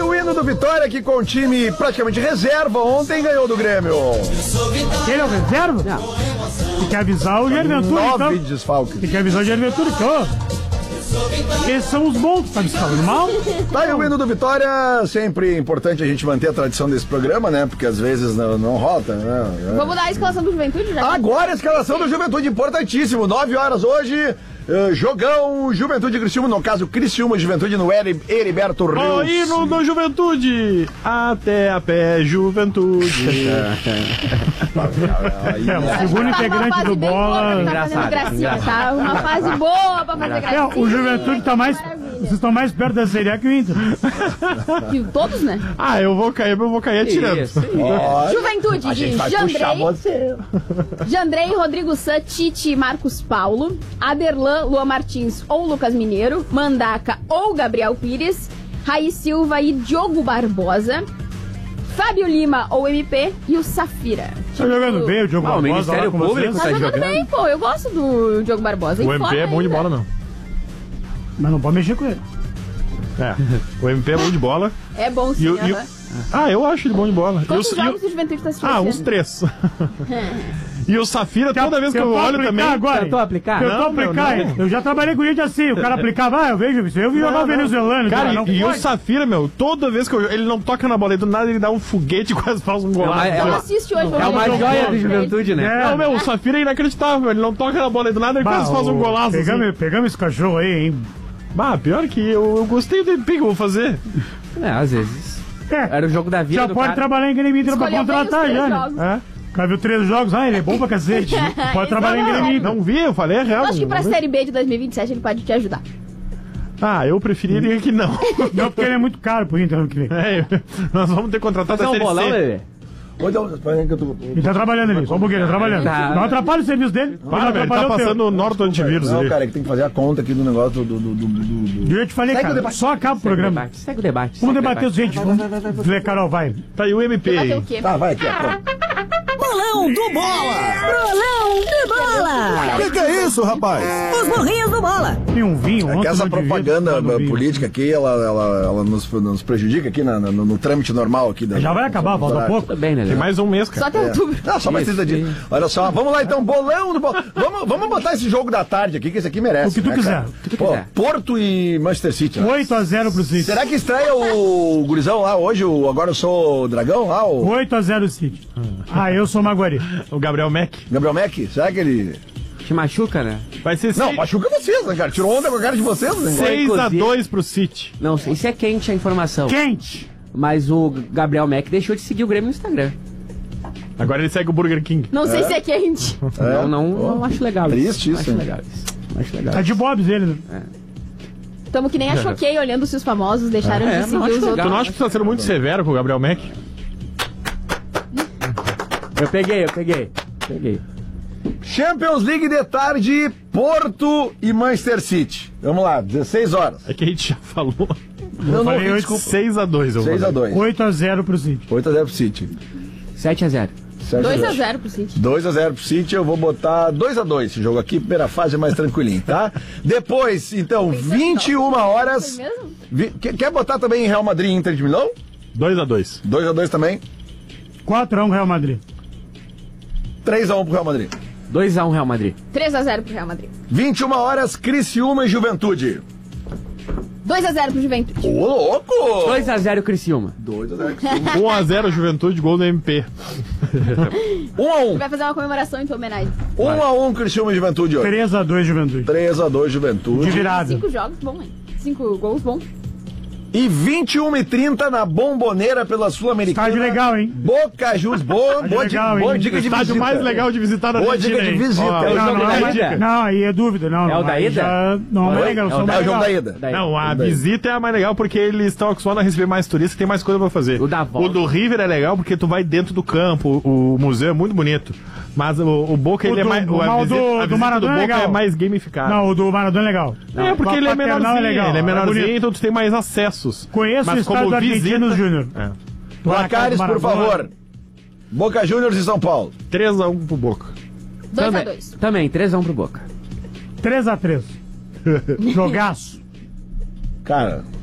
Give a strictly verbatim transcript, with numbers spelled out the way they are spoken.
o hino do Vitória, que com o time praticamente reserva, ontem ganhou do Grêmio. Ele é o reserva? Não. Tem que avisar o Jair Ventura, Nove então. desfalques. Tem que avisar o Jair Ventura, então. Esses são os bons que tá me falando mal. Tá aí o hino do Vitória, sempre importante a gente manter a tradição desse programa, né? Porque às vezes não, não rota, né? Vamos dar a escalação do Juventude já? Agora a escalação do Juventude, importantíssimo. nove horas hoje, uh, jogão Juventude e Criciúma, no caso Criciúma e Juventude no Heri- Heriberto Rios. O hino do Juventude, até a pé Juventude. É, o segundo integrante do Bola. Tá fazendo gracinha, tá? Uma fase boa pra fazer gracinha. É, o Juventude tá mais. Vocês estão mais perto da Série A que o Inter. E todos, né? Ah, eu vou cair, eu vou cair atirando. Isso, Olha, Juventude a de gente vai puxar Jandrei, você. Jandrei, Rodrigo San, Tite e Marcos Paulo, Aderlan, Luan Martins ou Lucas Mineiro, Mandaca ou Gabriel Pires, Raí Silva e Diogo Barbosa, Fábio Lima ou M P e o Safira. Tá jogando bem o Diogo Ah, o Barbosa Ministério lá com Público vocês. Tá tá jogando jogando? bem, pô. Eu gosto do Diogo Barbosa. O M P é bom de ainda. bola, meu. Mas não pode mexer com ele. É, o M P é bom de bola. É bom sim, E, o- e o- aham. ah, eu acho ele bom de bola. Quantos E o- e o- jogos o Juventude tá assistindo? Ah, esse uns ano? três. E o Safira, toda vez que eu Tentou olho aplicar também... Agora, Tentou aplicar? Tentou Não, meu, aplicar, não. hein? Eu já trabalhei com gente assim. O cara aplicava, ah, eu vejo isso. Eu vi jogar o venezuelano. Cara, não e, e o pode. Safira, meu, toda vez que eu ele não toca na bola, e do nada ele dá um foguete e quase faz um golaço. É Quem uma- assiste hoje? É uma joia do Juventude, né? É. Não, meu, o Safira é inacreditável, ele não toca na bola e do nada ele Bah, quase faz um o- golaço. Pegamos, Assim. pegamos esse cachorro aí, hein? Bah, pior que eu, eu gostei do M P que eu vou fazer. É, às vezes. É, Era o jogo da vida já do pode cara. trabalhar em Grêmio Inter pra Escolheu bem os contratar três já, jogos. né? É. O cara viu três jogos, ah, ele é bom pra cacete. Pode trabalhar em Grêmio Inter. Não vi, eu falei, é real. Eu acho que pra não vi. Série B de dois mil e vinte e sete ele pode te ajudar. Ah, eu preferiria que não. Não, porque ele é muito caro pro Inter ano que vem. É, nós vamos ter contratado Fazer a um Série bolão, C. bebê. Ô, Deus, espera aí que eu tô... Ele tá trabalhando ali, só um pouquinho, ele tá trabalhando. Tá. Não atrapalha o serviço dele. Para, velho, tá passando o norte do antivírus Não, ali. cara, é que tem que fazer a conta aqui do negócio do... do, do, do, do- Eu te falei, Segue o cara, debate. só acaba o Segue o programa. debate. Segue o debate. Vamos segue o debater, debate. gente. Vamos ver, Carol, vai. Tá aí o M P Bater o aí. quê? Tá, vai aqui, ó. pronto. Bolão do Bola! Bolão do Bola! Que que é isso, rapaz? Os burrinhos do Bola! Tem um vinho, É ontem que essa eu não devia propaganda tomar no vinho. política aqui, ela, ela, ela nos, nos prejudica aqui na- na- no, no trâmite normal aqui. Da, Já vai acabar, falta pouco. Tudo bem, né, Tem Léo? mais um mês, Só cara. até outubro. Não, só mais Isso, trinta dias. Olha só, vamos lá então, bolão do bola. Vamos, vamos botar esse jogo da tarde aqui, que esse aqui merece. O que tu né, quiser, cara? o que tu Pô, quiser. Porto e Manchester City. né? oito a zero pro City. Será que estreia o gurizão lá hoje, o Agora Eu Sou o Dragão lá, o oito a zero City. Ah, eu sou Maguari. O Gabriel Mack. Gabriel Mack? Será que ele... Te machuca, né? Vai ser Não, machuca vocês, né, cara? Tirou onda com a cara de vocês, né? seis a dois pro City. Não sei se é quente a informação. Quente. Mas o Gabriel Mack deixou de seguir o Grêmio no Instagram. Agora ele segue o Burger King. Não sei se é quente. É. Não, não, não acho legal Triste isso, Acho hein? legal isso. Acho legal. Tá de bobs ele, né? Tamo que nem a Choquei olhando se os famosos deixaram É, de não, seguir acho os legal. outros. Tu não acha que tu tá sendo muito severo com o Gabriel Mack? Eu peguei, eu peguei. Peguei. Champions League de tarde, Porto e Manchester City. Vamos lá, dezesseis horas. É que a gente já falou. Não, não, falei ouvi, oito- desculpa. seis a dois, eu seis a dois. oito a zero pro City. oito a zero pro City. sete a zero. dois a zero pro City. dois a zero pro City, eu vou botar dois a dois esse jogo aqui, primeira fase é mais tranquilinho, tá? Depois, então, vinte e uma horas. Foi mesmo? Vi- Quer, quer botar também Real Madrid e Inter de Milão? dois a dois. dois a dois também. quatro a um Real Madrid. três a um pro Real Madrid. dois a um Real Madrid. três a zero pro Real Madrid. vinte e uma horas, Criciúma e Juventude. dois a zero pro Juventude. Ô, louco! dois a zero Criciúma. dois a zero Criciúma. um a zero Juventude, gol do M P. um a um. Vai fazer uma comemoração em tua homenagem. um a um, Criciúma e Juventude hoje. três a dois Juventude. três a dois, Juventude. De virada. Cinco jogos, bom, hein? Cinco gols, bom. E vinte e uma e trinta na Bomboneira pela Sul-Americana. Estádio legal, hein? Boca Jus, boa, boa, legal, dica, boa hein? dica de Estádio visita. mais legal de visitar na Boa Argentina. dica de hein? visita. Ó, É o Não, jogo não, da mas- ida? não, aí é dúvida, não. É o da aí ida? já- não, é legal, É o são da- É o mais jogo da legal. ida. Daí. Não, a Daí. visita é a mais legal porque eles estão acostumados a receber mais turistas, tem mais coisa pra fazer. O da volta. O do River é legal porque tu vai dentro do campo, o, o museu é muito bonito. Mas o, o Boca O ele é do- mais. o a mal visita, do- a do visita Maradona é Boca legal. é mais gamificada. Não, o do Maradona é legal. É, porque O ele é Paternal menorzinho, legal, ele é menorzinho, bonito. então tu tem mais acessos. Conheço Mas o estádio como do Argentinos visita- Júnior. É. Placares, por favor. Boca Juniors e São Paulo. três a um pro Boca. dois a Também, dois. também, três a um pro Boca. três a três. Jogaço. Cara,